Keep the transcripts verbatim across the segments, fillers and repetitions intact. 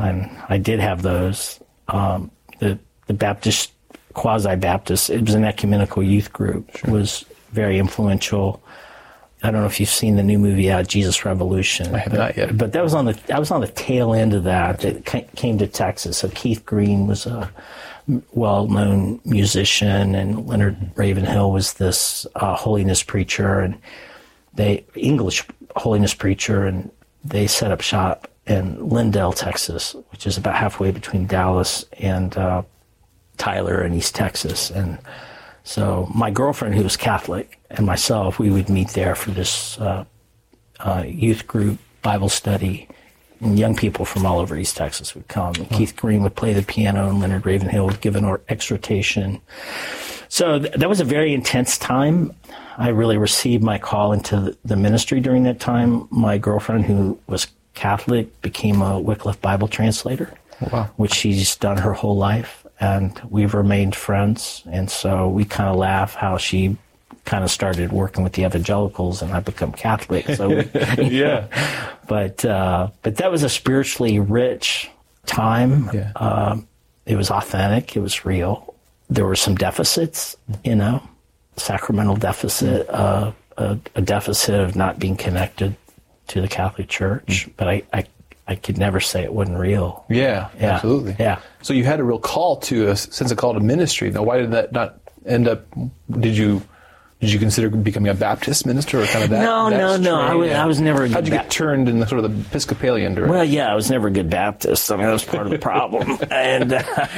and I did have those. Um, the the Baptist, quasi-Baptist, it was an ecumenical youth group, sure. was very influential. I don't know if you've seen the new movie out, Jesus Revolution. I have but, not yet. But that was on the I was on the tail end of that. It came to Texas. So Keith Green was a well-known musician, and Leonard Ravenhill was this uh, holiness preacher, and they English holiness preacher, and they set up shop in Lindale, Texas, which is about halfway between Dallas and uh, Tyler in East Texas. And so my girlfriend, who was Catholic, and myself, we would meet there for this uh, uh, youth group Bible study. And young people from all over East Texas would come. And Keith Green would play the piano, and Leonard Ravenhill would give an exhortation. So th- that was a very intense time. I really received my call into the ministry during that time. My girlfriend, who was Catholic, became a Wycliffe Bible translator, oh, wow. which she's done her whole life. And we've remained friends. And so we kind of laugh how she kind of started working with the evangelicals, and I become Catholic. So we, yeah. But uh, but that was a spiritually rich time. Yeah. Um, it was authentic. It was real. There were some deficits, you know, sacramental deficit, uh, a, a deficit of not being connected to the Catholic Church. Mm. But I, I I could never say it wasn't real. Yeah, yeah, absolutely. Yeah. So you had a real call to a sense of call to ministry. Now, why did that not end up? Did you? Did you consider becoming a Baptist minister or kind of that? No, that no, no. I was, I was never a good How'd you ba- get turned in the sort of the Episcopalian direction? Well, yeah, I was never a good Baptist. I mean, that was part of the problem. And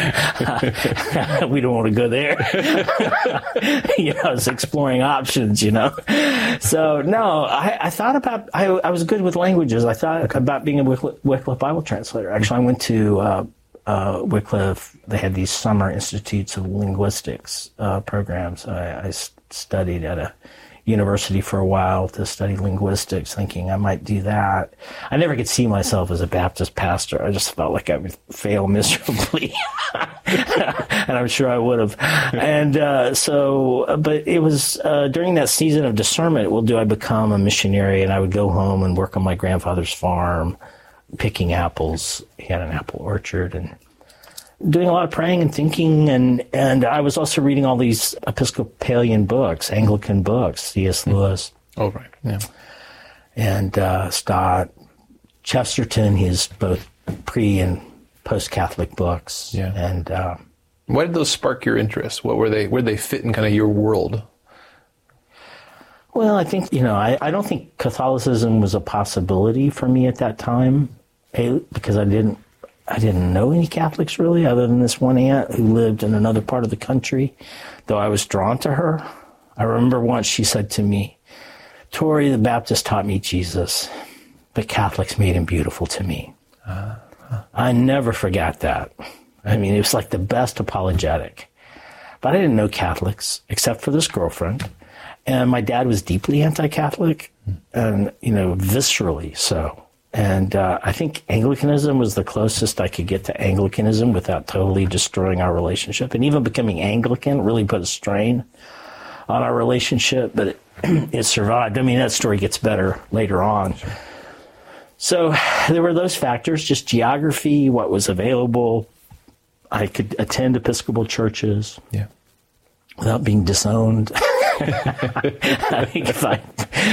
uh, we don't want to go there. you know, I was exploring options, you know. So, no, I, I thought about, I, I was good with languages. I thought okay. about being a Wycliffe, Wycliffe Bible translator. Actually, I went to uh, uh, Wycliffe. They had these summer institutes of linguistics uh, programs. I, I studied at a university for a while to study linguistics, thinking I might do that. I never could see myself as a Baptist pastor. I just felt like I would fail miserably. And I'm sure I would have. And uh, so, but it was uh, during that season of discernment, well, do I become a missionary? And I would go home and work on my grandfather's farm, picking apples. He had an apple orchard, and doing a lot of praying and thinking, and, and I was also reading all these Episcopalian books, Anglican books, C S Lewis. Oh, right, yeah. And uh, Stott, Chesterton, his both pre- and post-Catholic books. Yeah. And uh, why did those spark your interest? What were they? Where did they fit in kind of your world? Well, I think, you know, I, I don't think Catholicism was a possibility for me at that time, A, because I didn't I didn't know any Catholics really, other than this one aunt who lived in another part of the country, though I was drawn to her. I remember once she said to me, Tori, the Baptists taught me Jesus, but Catholics made him beautiful to me. Uh, huh. I never forgot that. I mean, it was like the best apologetic. But I didn't know Catholics, except for this girlfriend. And my dad was deeply anti-Catholic, and, you know, viscerally so. And uh, I think Anglicanism was the closest I could get to Anglicanism without totally destroying our relationship. And even becoming Anglican really put a strain on our relationship, but it, it survived. I mean, that story gets better later on. Sure. So there were those factors, just geography, what was available. I could attend Episcopal churches yeah. without being disowned. I think if I,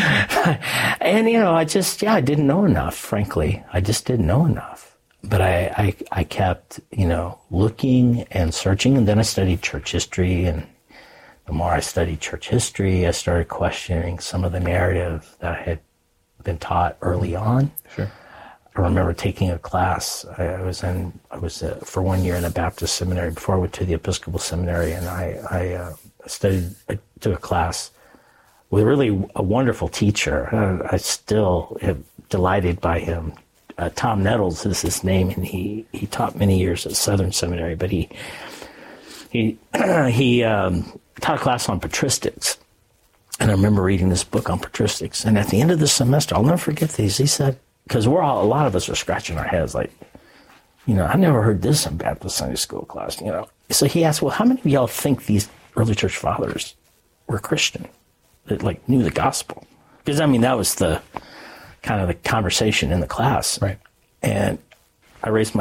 and you know, I just, yeah, I didn't know enough, frankly. I just didn't know enough. But I, I, I kept, you know, looking and searching, and then I studied church history, and the more I studied church history, I started questioning some of the narrative that I had been taught early on. Sure. I remember taking a class. I, I was in, I was uh, for one year in a Baptist seminary before I went to the Episcopal seminary, and I, I uh, studied, I took a class with really a wonderful teacher. Uh, I still am delighted by him. Uh, Tom Nettles is his name, and he, he taught many years at Southern Seminary, but he he he um, taught a class on patristics. And I remember reading this book on patristics. And at the end of the semester, I'll never forget these. He said, because we're all, a lot of us are scratching our heads like, you know, I never heard this in Baptist Sunday school class, you know. So he asked, well, how many of y'all think these early church fathers were Christian, that like knew the gospel? Because, I mean, that was the kind of the conversation in the class. Right. And I raised my